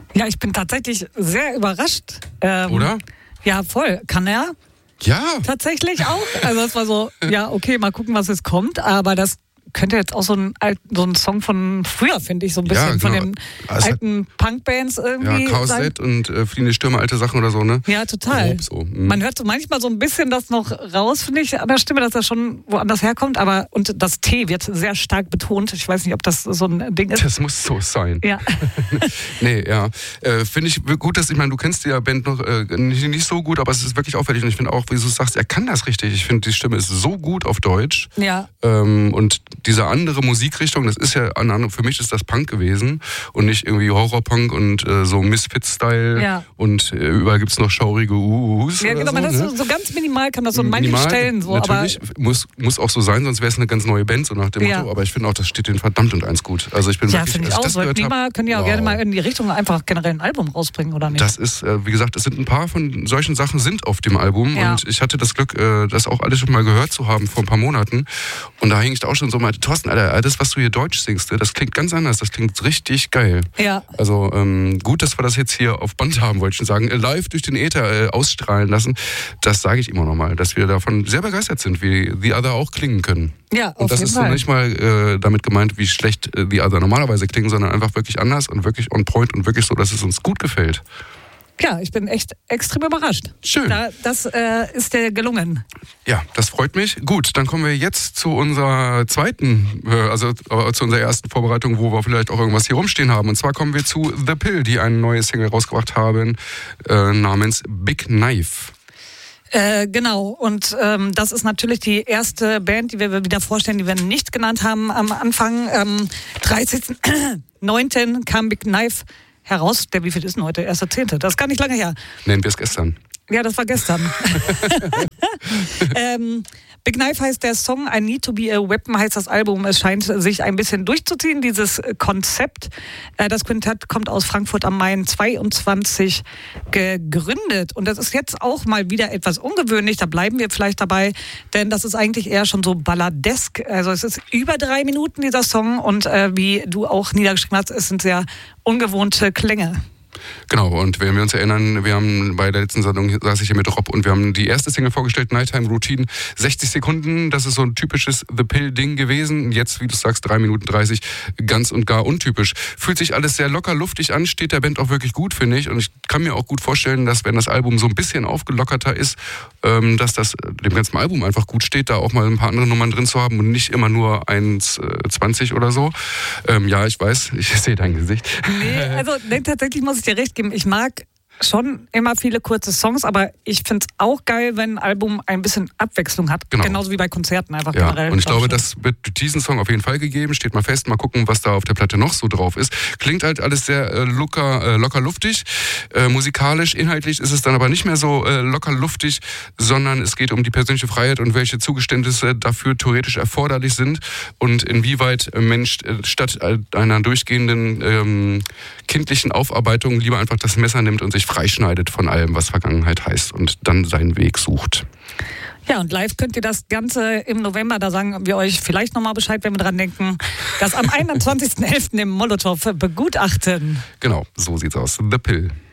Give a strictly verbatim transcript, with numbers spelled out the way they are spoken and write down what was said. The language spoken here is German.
Ja, ich bin tatsächlich sehr überrascht. Ähm, Oder? Ja, voll. Kann er? Ja. Tatsächlich auch. Also es war so, ja, okay, mal gucken, was jetzt kommt. Aber das könnte jetzt auch so ein, alt, so ein Song von früher, finde ich, so ein bisschen Ja, genau. von den Es hat- alten Punkbands irgendwie. Ja, Chaos sein. Set und äh, Fliehende Stürme, alte Sachen oder so, ne? Ja, total. Grob so. Mhm. Man hört so manchmal so ein bisschen das noch raus, finde ich, an der Stimme, dass das schon woanders herkommt. Aber und das T wird sehr stark betont. Ich weiß nicht, ob das so ein Ding ist. Das muss so sein. Ja. Nee, ja. Äh, finde ich gut, dass, ich meine, du kennst die ja Band noch äh, nicht, nicht so gut, aber es ist wirklich auffällig. Und ich finde auch, wie du sagst, er kann das richtig. Ich finde, die Stimme ist so gut auf Deutsch. Ja. Ähm, und diese andere Musikrichtung, das ist ja, für mich ist das Punk gewesen und nicht irgendwie Horrorpunk und äh, so Misfit-Style Ja. und äh, überall gibt es noch schaurige Uhus. Ja, oder genau, so, man das ne? so, so ganz minimal kann das so in manchen Minimal, Stellen so, natürlich, aber muss, muss auch so sein, sonst wäre es eine ganz neue Band, so nach dem Ja. Motto. Aber ich finde auch, das steht denen verdammt und eins gut. Also ich bin ja, wirklich, finde ich als auch. das Sollten gehört die hab, mal, können ja auch wow. gerne mal in die Richtung einfach generell ein Album rausbringen, oder nicht? Das ist, äh, wie gesagt, es sind ein paar von solchen Sachen sind auf dem Album Ja. und ich hatte das Glück, äh, das auch alles schon mal gehört zu haben vor ein paar Monaten und da hing ich da auch schon so mal, Thorsten, Alter, das, was du hier Deutsch singst, das klingt ganz anders, das klingt richtig geil. Ja. Also ähm, gut, dass wir das jetzt hier auf Band haben, wollte ich schon sagen, äh, live durch den Äther äh, ausstrahlen lassen, das sage ich immer noch mal, dass wir davon sehr begeistert sind, wie The Other auch klingen können. Ja, auf Und das jeden ist so Fall. nicht mal äh, damit gemeint, wie schlecht äh, The Other normalerweise klingen, sondern einfach wirklich anders und wirklich on point und wirklich so, dass es uns gut gefällt. Ja, ich bin echt extrem überrascht. Schön. Da, das äh, ist dir gelungen. Ja, das freut mich. Gut, dann kommen wir jetzt zu unserer zweiten, äh, also äh, zu unserer ersten Vorbereitung, wo wir vielleicht auch irgendwas hier rumstehen haben. Und zwar kommen wir zu The Pill, die eine neue Single rausgebracht haben, äh, namens Big Knife. Äh, genau, und ähm, das ist natürlich die erste Band, die wir wieder vorstellen, die wir nicht genannt haben am Anfang. Am dreißigsten neunten kam Big Knife heraus. Der, wie viel ist denn heute? erster zehnte Das ist gar nicht lange her. Nennen wir es gestern. Ja, das war gestern. ähm, Big Knife heißt der Song, I Need to Be a Weapon heißt das Album. Es scheint sich ein bisschen durchzuziehen, dieses Konzept. Äh, das Quintett kommt aus Frankfurt am Main zweiundzwanzig gegründet. Und das ist jetzt auch mal wieder etwas ungewöhnlich, da bleiben wir vielleicht dabei, denn das ist eigentlich eher schon so balladesk. Also es ist über drei Minuten dieser Song und äh, wie du auch niedergeschrieben hast, es sind sehr ungewohnte Klänge. Genau, und wenn wir uns erinnern, wir haben bei der letzten Sendung saß ich hier mit Rob und wir haben die erste Single vorgestellt, Nighttime Routine, sechzig Sekunden, das ist so ein typisches The Pill-Ding gewesen. Jetzt, wie du sagst, drei Minuten dreißig, ganz und gar untypisch. Fühlt sich alles sehr locker, luftig an, steht der Band auch wirklich gut, finde ich. Und ich kann mir auch gut vorstellen, dass wenn das Album so ein bisschen aufgelockerter ist, ähm, dass das dem ganzen Album einfach gut steht, da auch mal ein paar andere Nummern drin zu haben und nicht immer nur eins zwanzig oder so. Ähm, ja, ich weiß, ich sehe dein Gesicht. Nee, also nee, tatsächlich muss ich dir recht geben. Ich mag schon immer viele kurze Songs, aber ich finde es auch geil, wenn ein Album ein bisschen Abwechslung hat. Genau. Genauso wie bei Konzerten einfach Ja, generell. und ich glaube, schon. das wird diesen Song auf jeden Fall gegeben. Steht mal fest, mal gucken, was da auf der Platte noch so drauf ist. Klingt halt alles sehr äh, locker, äh, locker luftig, äh, musikalisch. Inhaltlich ist es dann aber nicht mehr so äh, locker luftig, sondern es geht um die persönliche Freiheit und welche Zugeständnisse dafür theoretisch erforderlich sind und inwieweit ein Mensch äh, statt einer durchgehenden ähm, kindlichen Aufarbeitung lieber einfach das Messer nimmt und sich freischneidet von allem, was Vergangenheit heißt und dann seinen Weg sucht. Ja, und live könnt ihr das Ganze im November, da sagen wir euch vielleicht nochmal Bescheid, wenn wir dran denken, das am einundzwanzigsten elften im Molotow begutachten. Genau, so sieht's aus. The Pill.